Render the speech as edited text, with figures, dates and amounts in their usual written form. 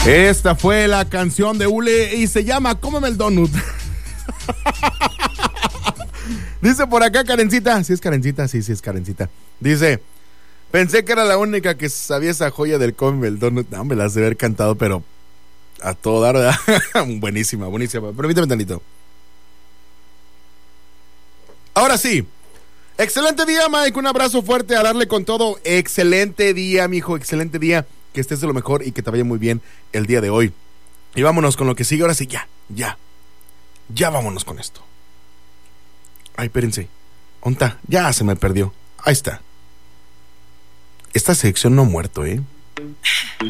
Esta fue la canción de Ule y se llama Cómeme el Donut. Dice por acá Karencita. ¿Sí es Karencita? Sí es Karencita. Dice, pensé que era la única que sabía esa joya del Cómeme el Donut. No, me las debe haber cantado, pero a todo dar, ¿verdad? Buenísima. Permíteme tantito. Ahora sí. Excelente día, Mike. Un abrazo fuerte, a darle con todo. Excelente día, mijo. Excelente día. Que estés de lo mejor y que te vaya muy bien el día de hoy. Y vámonos con lo que sigue. Ahora sí, ya vámonos con esto. Ay, espérense. ¿Onta? Ya se me perdió. Ahí está. Esta sección no ha muerto,